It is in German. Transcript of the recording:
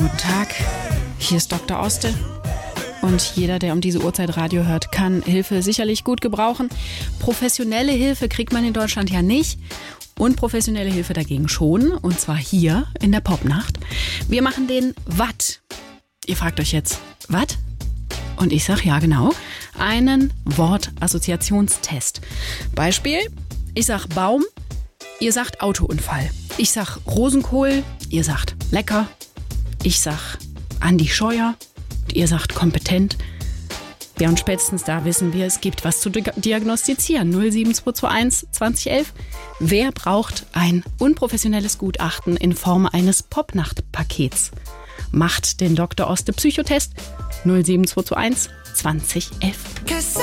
Guten Tag, hier ist Dr. Oste. Und jeder, der um diese Uhrzeit Radio hört, kann Hilfe sicherlich gut gebrauchen. Professionelle Hilfe kriegt man in Deutschland ja nicht. Und professionelle Hilfe dagegen schon. Und zwar hier in der Popnacht. Wir machen den Watt. Ihr fragt euch jetzt, Watt? Und ich sag, ja genau, einen Wortassoziationstest. Beispiel, ich sag Baum, ihr sagt Autounfall. Ich sag Rosenkohl, ihr sagt lecker. Ich sag Andi Scheuer, ihr sagt kompetent. Ja, und spätestens da wissen wir, es gibt was zu diagnostizieren. 07221 2011. Wer braucht ein unprofessionelles Gutachten in Form eines Popnacht-Pakets? Macht den Dr. Oste Psychotest 07221 2011.